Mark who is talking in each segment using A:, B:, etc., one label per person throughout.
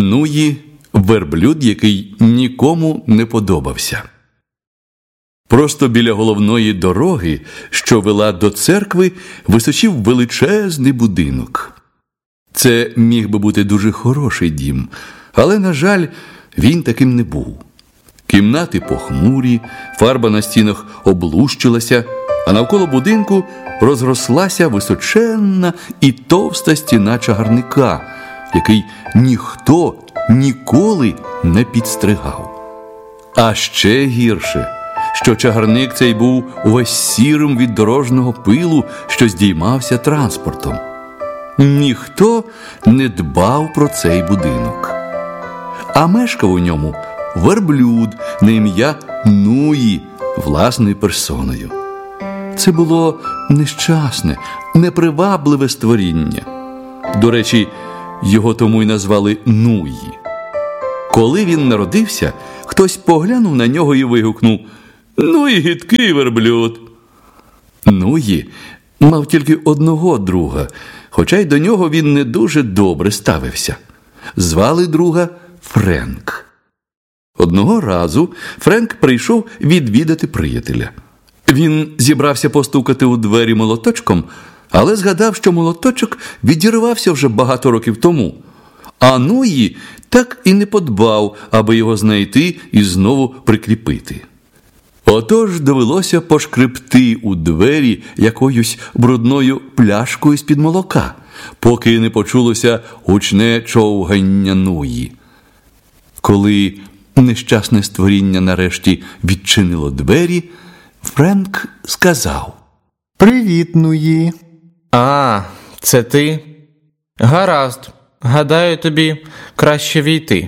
A: Нуї – верблюд, який нікому не подобався. Просто біля головної дороги, що вела до церкви, височив величезний будинок. Це міг би бути дуже хороший дім, але, на жаль, він таким не був. Кімнати похмурі, фарба на стінах облущилася, а навколо будинку розрослася височенна і товста стіна чагарника, який ніхто ніколи не підстригав. А ще гірше, що чагарник цей був увесь сірим від дорожнього пилу, що здіймався транспортом. Ніхто не дбав про цей будинок. А мешкав у ньому верблюд на ім'я Нуї власною персоною. Це було нещасне, непривабливе створіння. До речі, його тому й назвали Нуї. Коли він народився, хтось поглянув на нього і вигукнув: «Ну і гидкий верблюд!» Нуї мав тільки одного друга, хоча й до нього він не дуже добре ставився. Звали друга Френк. Одного разу Френк прийшов відвідати приятеля. Він зібрався постукати у двері молоточком, але згадав, що молоточок відірвався вже багато років тому, а Нуї так і не подбав, аби його знайти і знову прикріпити. Отож довелося пошкребти у двері якоюсь брудною пляшкою з-під молока, поки не почулося гучне човгання Нуї. Коли нещасне створіння нарешті відчинило двері, Френк сказав:
B: «Привіт, Нуї».
C: «А, це ти? Гаразд, гадаю, тобі краще війти».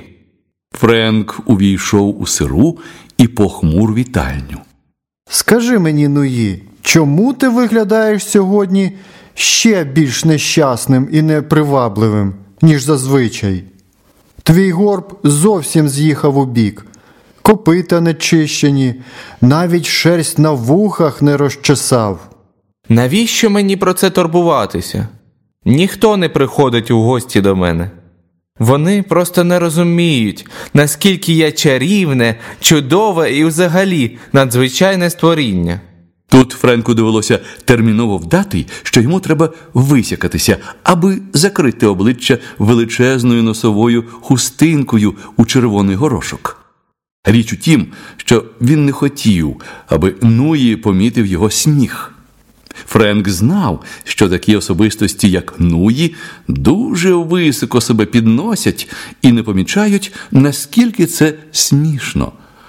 A: Френк увійшов у сиру і похмур вітальню.
B: «Скажи мені, Нуї, чому ти виглядаєш сьогодні ще більш нещасним і непривабливим, ніж зазвичай? Твій горб зовсім з'їхав у бік, копита не чищені, навіть шерсть на вухах не розчесав».
C: Навіщо мені про це турбуватися? Ніхто не приходить у гості до мене. Вони просто не розуміють, наскільки я чарівне, чудове і взагалі надзвичайне створіння.
A: Тут Френку довелося терміново вдати, що йому треба висякатися, аби закрити обличчя величезною носовою хустинкою у червоний горошок. Річ у тім, що він не хотів, аби Нуї помітив його сміх. Френк знав, що такі особистості, як Нуї, дуже високо себе підносять і не помічають, наскільки це смішно.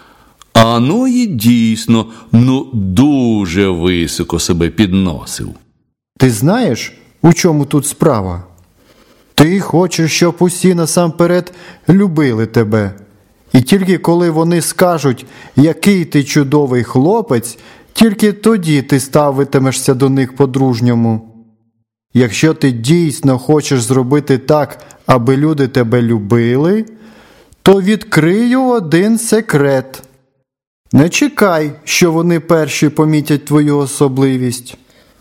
A: А Нуї дійсно, дуже високо себе підносив.
B: Ти знаєш, у чому тут справа? Ти хочеш, щоб усі насамперед любили тебе. І тільки коли вони скажуть, який ти чудовий хлопець, тільки тоді ти ставитимешся до них по-дружньому. Якщо ти дійсно хочеш зробити так, аби люди тебе любили, то відкрию один секрет. Не чекай, що вони перші помітять твою особливість.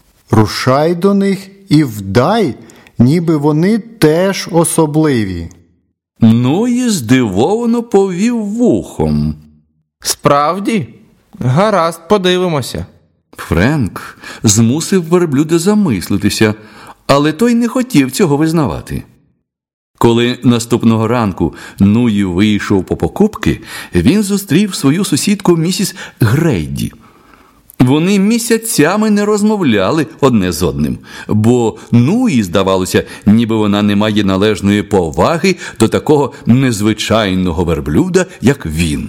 B: Рушай до них і вдай, ніби вони теж особливі».
A: Нуї здивовано повів вухом.
C: Справді? Гаразд, подивимося.
A: Френк змусив верблюда замислитися, але той не хотів цього визнавати. Коли наступного ранку Нуї вийшов по покупки, він зустрів свою сусідку місіс Грейді. Вони місяцями не розмовляли одне з одним, бо Нуї, здавалося, ніби вона не має належної поваги до такого незвичайного верблюда, як він.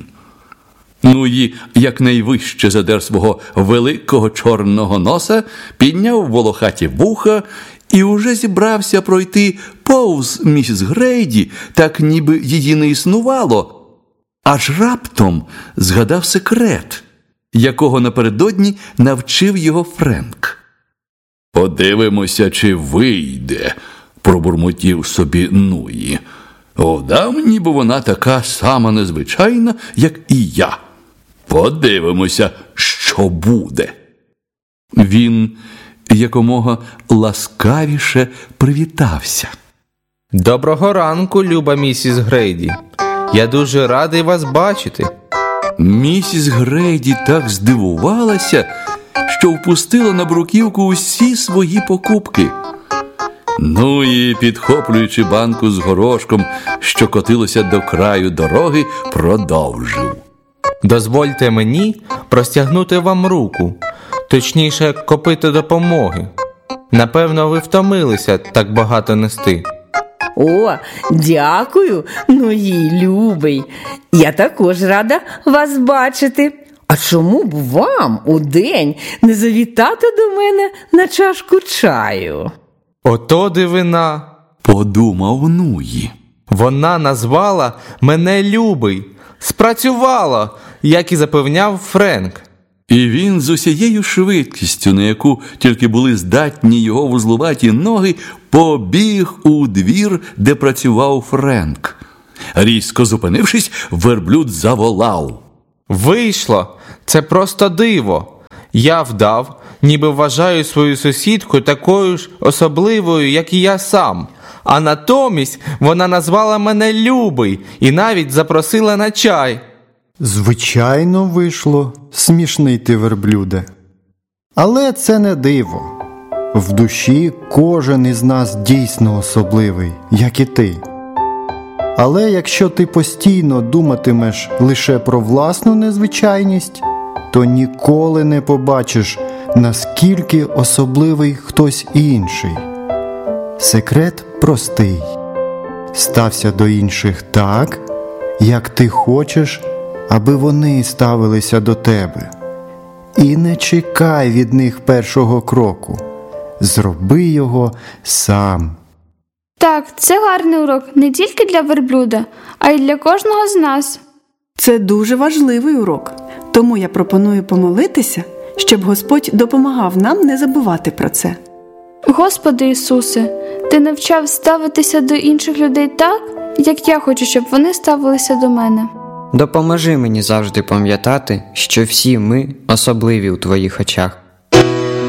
A: Нуї якнайвище задер свого великого чорного носа, підняв волохаті вуха і уже зібрався пройти повз місіс Грейді, так ніби її не існувало. Аж раптом згадав секрет, якого напередодні навчив його Френк. «Подивимося, чи вийде», – пробурмотів собі Нуї. «Удам, ніби вона така сама незвичайна, як і я. Подивимося, що буде». Він якомога ласкавіше привітався.
C: Доброго ранку, люба місіс Грейді. Я дуже радий вас бачити.
A: Місіс Грейді так здивувалася, що впустила на бруківку усі свої покупки. Ну і, підхоплюючи банку з горошком, що котилося до краю дороги, продовжив.
C: Дозвольте мені простягнути вам руку, точніше, копито допомоги. Напевно, ви втомилися так багато нести.
D: О, дякую, їй любий. Я також рада вас бачити. А чому б вам удень не завітати до мене на чашку чаю?
C: Ото дивина,
A: Подумав Нуї.
C: вона назвала мене любий. Спрацювало, як і запевняв Френк.
A: І він з усією швидкістю, на яку тільки були здатні його вузлуваті ноги, побіг у двір, де працював Френк. Різко зупинившись, верблюд заволав.
C: Вийшло, це просто диво. Я вдав, ніби вважаю свою сусідку такою ж особливою, як і я сам. А натомість вона назвала мене любий і навіть запросила на чай.
B: Звичайно, вийшло, смішний ти верблюде. Але це не диво. В душі кожен із нас дійсно особливий, як і ти. Але якщо ти постійно думатимеш лише про власну незвичайність, то ніколи не побачиш, наскільки особливий хтось інший. Секрет простий. Стався до інших так, як ти хочеш, аби вони ставилися до тебе. І не чекай від них першого кроку. Зроби його сам.
E: Так, це гарний урок не тільки для верблюда, а й для кожного з нас.
F: Це дуже важливий урок, тому я пропоную помолитися, щоб Господь допомагав нам не забувати про це.
E: Господи Ісусе, Ти навчав ставитися до інших людей так, як я хочу, щоб вони ставилися до мене.
G: Допоможи мені завжди пам'ятати, що всі ми особливі у Твоїх очах.